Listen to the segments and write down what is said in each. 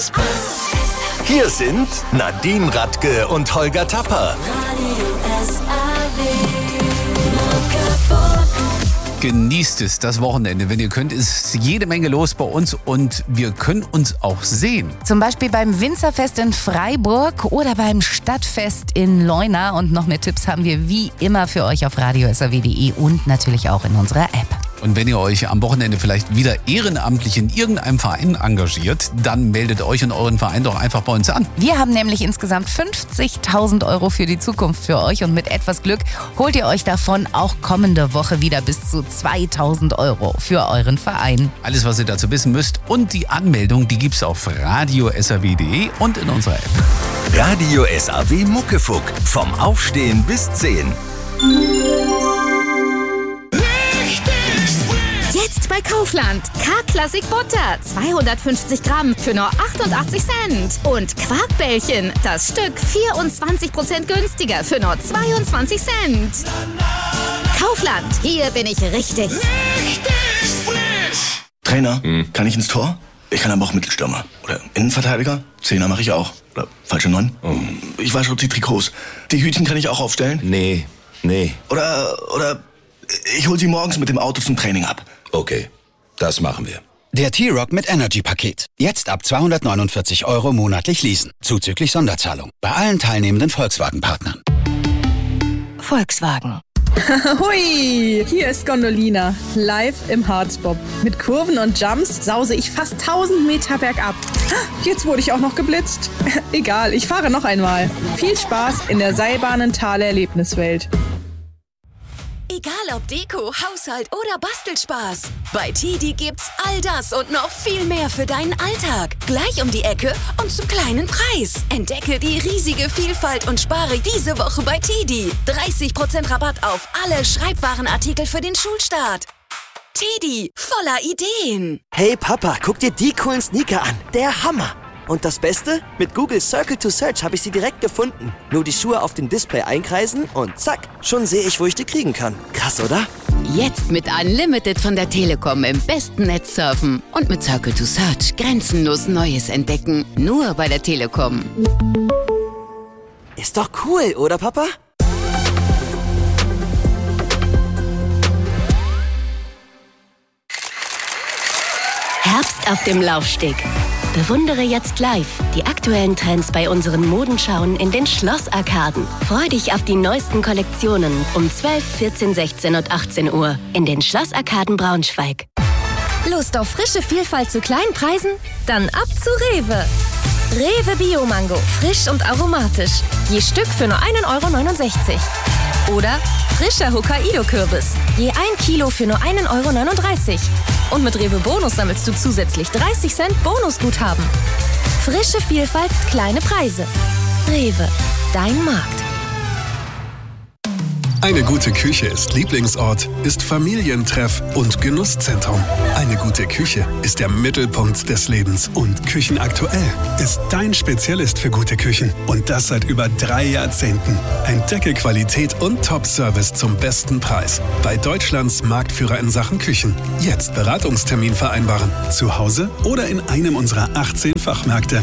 Hier sind Nadine Radke und Holger Tapper. Genießt es, das Wochenende. Wenn ihr könnt, ist jede Menge los bei uns und wir können uns auch sehen. Zum Beispiel beim Winzerfest in Freiburg oder beim Stadtfest in Leuna. Und noch mehr Tipps haben wir wie immer für euch auf radio.saw.de und natürlich auch in unserer App. Und wenn ihr euch am Wochenende vielleicht wieder ehrenamtlich in irgendeinem Verein engagiert, dann meldet euch und euren Verein doch einfach bei uns an. Wir haben nämlich insgesamt 50.000 Euro für die Zukunft für euch und mit etwas Glück holt ihr euch davon auch kommende Woche wieder bis zu 2.000 Euro für euren Verein. Alles, was ihr dazu wissen müsst und die Anmeldung, die gibt's auf radio.saw.de und in unserer App. Radio SAW Muckefuck. Vom Aufstehen bis 10. Jetzt bei Kaufland. K-Klassik Butter. 250 Gramm für nur 88 Cent. Und Quarkbällchen. Das Stück 24% günstiger für nur 22 Cent. Kaufland. Hier bin ich richtig. Richtig frisch. Trainer, kann ich ins Tor? Ich kann aber auch Mittelstürmer. Oder Innenverteidiger. Zehner mache ich auch. Oder falsche 9. Ich wasche die Trikots. Die Hütchen kann ich auch aufstellen? Nee. Oder ich hol sie morgens mit dem Auto zum Training ab. Okay, das machen wir. Der T-Rock mit Energy-Paket. Jetzt ab 249 Euro monatlich leasen. Zuzüglich Sonderzahlung. Bei allen teilnehmenden Volkswagen-Partnern. Volkswagen. Hui, hier ist Gondolina, live im Harzbob. Mit Kurven und Jumps sause ich fast 1000 Meter bergab. Jetzt wurde ich auch noch geblitzt. Egal, ich fahre noch einmal. Viel Spaß in der Seilbahnenthaler Erlebniswelt. Egal ob Deko, Haushalt oder Bastelspaß. Bei TiDi gibt's all das und noch viel mehr für deinen Alltag. Gleich um die Ecke und zum kleinen Preis. Entdecke die riesige Vielfalt und spare diese Woche bei TiDi. 30% Rabatt auf alle Schreibwarenartikel für den Schulstart. TiDi, voller Ideen. Hey Papa, guck dir die coolen Sneaker an. Der Hammer. Und das Beste? Mit Google Circle to Search habe ich sie direkt gefunden. Nur die Schuhe auf dem Display einkreisen und zack, schon sehe ich, wo ich die kriegen kann. Krass, oder? Jetzt mit Unlimited von der Telekom im besten Netz surfen und mit Circle to Search grenzenlos Neues entdecken. Nur bei der Telekom. Ist doch cool, oder Papa? Herbst auf dem Laufsteg. Bewundere jetzt live die aktuellen Trends bei unseren Modenschauen in den Schlossarkaden. Freu dich auf die neuesten Kollektionen um 12, 14, 16 und 18 Uhr in den Schlossarkaden Braunschweig. Lust auf frische Vielfalt zu kleinen Preisen? Dann ab zu Rewe. Rewe Bio-Mango, frisch und aromatisch. Je Stück für nur 1,69 €. Oder frischer Hokkaido-Kürbis. Je 1 Kilo für nur 1,39 €. Und mit Rewe Bonus sammelst du zusätzlich 30 Cent Bonusguthaben. Frische Vielfalt, kleine Preise. Rewe, dein Markt. Eine gute Küche ist Lieblingsort, ist Familientreff und Genusszentrum. Eine gute Küche ist der Mittelpunkt des Lebens. Und Küchenaktuell ist dein Spezialist für gute Küchen. Und das seit über 3 Jahrzehnten. Entdecke Qualität und Top-Service zum besten Preis. Bei Deutschlands Marktführer in Sachen Küchen. Jetzt Beratungstermin vereinbaren. Zu Hause oder in einem unserer 18 Fachmärkte.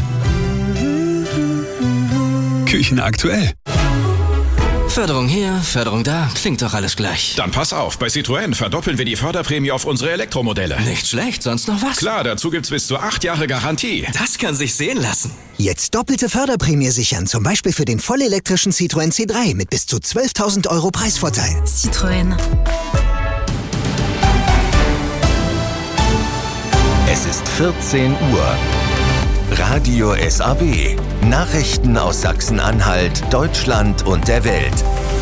Küchenaktuell. Förderung hier, Förderung da, klingt doch alles gleich. Dann pass auf, bei Citroën verdoppeln wir die Förderprämie auf unsere Elektromodelle. Nicht schlecht, sonst noch was? Klar, dazu gibt's bis zu 8 Jahre Garantie. Das kann sich sehen lassen. Jetzt doppelte Förderprämie sichern, zum Beispiel für den vollelektrischen Citroën C3 mit bis zu 12.000 € Preisvorteil. Citroën. Es ist 14 Uhr. Radio SAW. Nachrichten aus Sachsen-Anhalt, Deutschland und der Welt.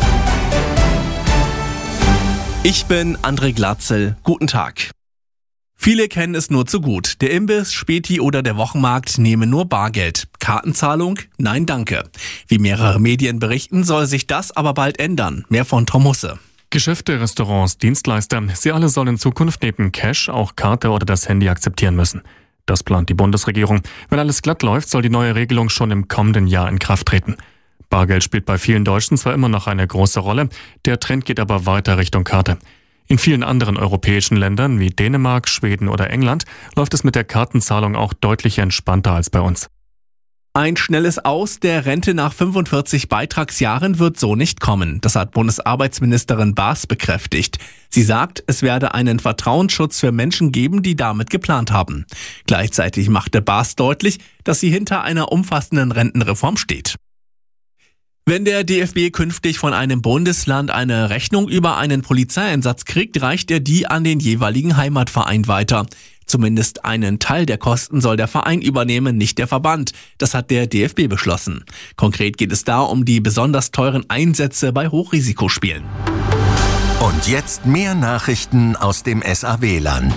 Ich bin André Glatzel. Guten Tag. Viele kennen es nur zu gut. Der Imbiss, Späti oder der Wochenmarkt nehmen nur Bargeld. Kartenzahlung? Nein, danke. Wie mehrere Medien berichten, soll sich das aber bald ändern. Mehr von Tom Husse. Geschäfte, Restaurants, Dienstleister, sie alle sollen in Zukunft neben Cash auch Karte oder das Handy akzeptieren müssen. Das plant die Bundesregierung. Wenn alles glatt läuft, soll die neue Regelung schon im kommenden Jahr in Kraft treten. Bargeld spielt bei vielen Deutschen zwar immer noch eine große Rolle, der Trend geht aber weiter Richtung Karte. In vielen anderen europäischen Ländern wie Dänemark, Schweden oder England läuft es mit der Kartenzahlung auch deutlich entspannter als bei uns. Ein schnelles Aus der Rente nach 45 Beitragsjahren wird so nicht kommen. Das hat Bundesarbeitsministerin Baas bekräftigt. Sie sagt, es werde einen Vertrauensschutz für Menschen geben, die damit geplant haben. Gleichzeitig machte Baas deutlich, dass sie hinter einer umfassenden Rentenreform steht. Wenn der DFB künftig von einem Bundesland eine Rechnung über einen Polizeieinsatz kriegt, reicht er die an den jeweiligen Heimatverein weiter. Zumindest einen Teil der Kosten soll der Verein übernehmen, nicht der Verband. Das hat der DFB beschlossen. Konkret geht es da um die besonders teuren Einsätze bei Hochrisikospielen. Und jetzt mehr Nachrichten aus dem SAW-Land.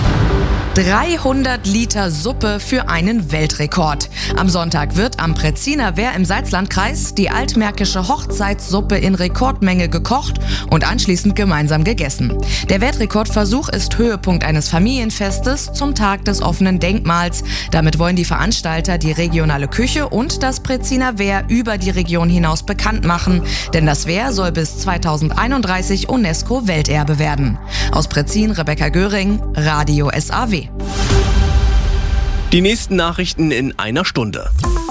300 Liter Suppe für einen Weltrekord. Am Sonntag wird am Pretziner Wehr im Salzlandkreis die altmärkische Hochzeitssuppe in Rekordmenge gekocht und anschließend gemeinsam gegessen. Der Weltrekordversuch ist Höhepunkt eines Familienfestes zum Tag des offenen Denkmals. Damit wollen die Veranstalter die regionale Küche und das Pretziner Wehr über die Region hinaus bekannt machen. Denn das Wehr soll bis 2031 UNESCO-Welterbe werden. Aus Pretzin, Rebecca Göring, Radio SAW. Die nächsten Nachrichten in einer Stunde.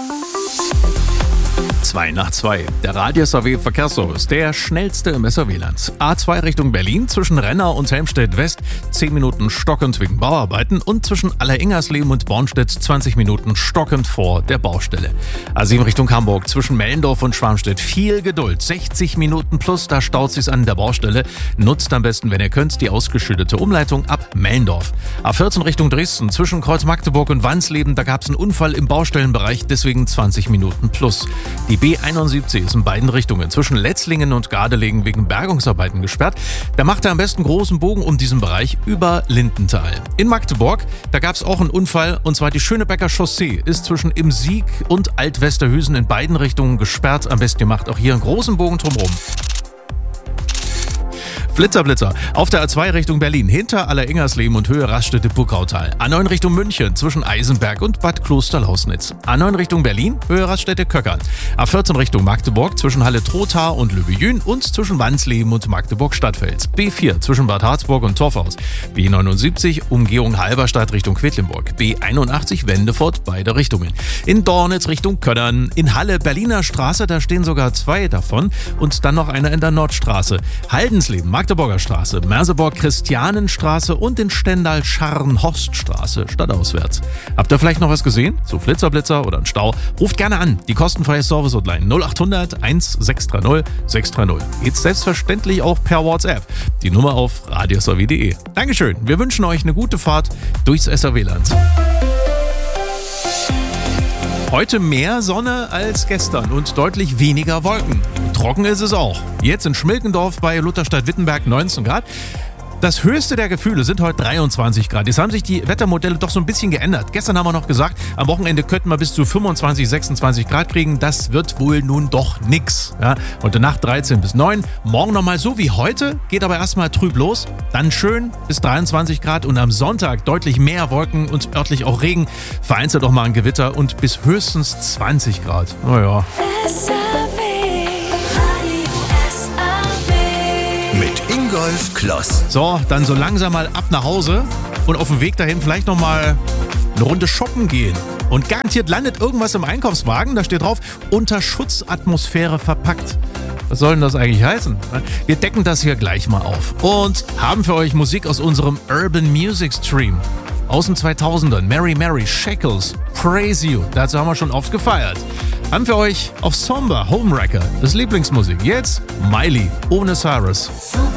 2:02. Der Radio SAW Verkehrsservice, der schnellste im SAW-Land. A2 Richtung Berlin, zwischen Renner und Helmstedt West 10 Minuten stockend wegen Bauarbeiten und zwischen Alleringersleben und Bornstedt 20 Minuten stockend vor der Baustelle. A7 Richtung Hamburg, zwischen Mellendorf und Schwarmstedt viel Geduld, 60 Minuten plus, da staut sich's an der Baustelle. Nutzt am besten, wenn ihr könnt, die ausgeschilderte Umleitung ab Mellendorf. A14 Richtung Dresden, zwischen Kreuz Magdeburg und Wansleben, da gab's einen Unfall im Baustellenbereich, deswegen 20 Minuten plus. Die B71 ist in beiden Richtungen zwischen Letzlingen und Gardelegen wegen Bergungsarbeiten gesperrt. Da macht er am besten großen Bogen um diesen Bereich über Lindenthal. In Magdeburg, da gab es auch einen Unfall, und zwar die Schönebecker Chaussee ist zwischen Im Sieg und Altwesterhüsen in beiden Richtungen gesperrt. Am besten ihr macht auch hier einen großen Bogen drumherum. Blitzer. Auf der A2 Richtung Berlin, hinter Alleringersleben und Höhe Raststätte-Burgautal. A9 Richtung München, zwischen Eisenberg und Bad Klosterlausnitz. A9 Richtung Berlin, Höhe Raststätte-Köckern. A14 Richtung Magdeburg, zwischen Halle-Trotha und Löbejün und zwischen Wansleben und Magdeburg-Stadtfels. B4 zwischen Bad Harzburg und Torfhaus. B79 Umgehung Halberstadt Richtung Quedlinburg. B81 Wendefurt, beide Richtungen. In Dornitz Richtung Könnern. In Halle Berliner Straße, da stehen sogar 2 davon. Und dann noch einer in der Nordstraße. Haldensleben, Magdeburger Straße, Merseburg Christianenstraße und in Stendal Scharrenhorststraße stadtauswärts. Habt ihr vielleicht noch was gesehen? So Flitzer oder ein Stau? Ruft gerne an. Die kostenfreie Service-Hotline 0800 1630 630. Geht selbstverständlich auch per WhatsApp. Die Nummer auf radiosaw.de. Dankeschön. Wir wünschen euch eine gute Fahrt durchs SAW-Land. Heute mehr Sonne als gestern und deutlich weniger Wolken. Trocken ist es auch. Jetzt in Schmilkendorf bei Lutherstadt-Wittenberg 19 Grad. Das höchste der Gefühle sind heute 23 Grad. Jetzt haben sich die Wettermodelle doch so ein bisschen geändert. Gestern haben wir noch gesagt, am Wochenende könnten wir bis zu 25, 26 Grad kriegen. Das wird wohl nun doch nix. Ja, heute Nacht 13 bis 9. Morgen nochmal so wie heute, geht aber erstmal trüb los. Dann schön bis 23 Grad und am Sonntag deutlich mehr Wolken und örtlich auch Regen. Vereinzelt auch mal ein Gewitter und bis höchstens 20 Grad. Naja. Mit Ingolf Kloss. So, dann so langsam mal ab nach Hause und auf dem Weg dahin vielleicht nochmal eine Runde shoppen gehen. Und garantiert landet irgendwas im Einkaufswagen, da steht drauf, unter Schutzatmosphäre verpackt. Was soll denn das eigentlich heißen? Wir decken das hier gleich mal auf und haben für euch Musik aus unserem Urban Music Stream. Aus den 2000ern, Mary, Shackles, Praise You, dazu haben wir schon oft gefeiert. Haben für euch auf Somber Homewrecker das Lieblingsmusik. Jetzt Miley ohne Cyrus.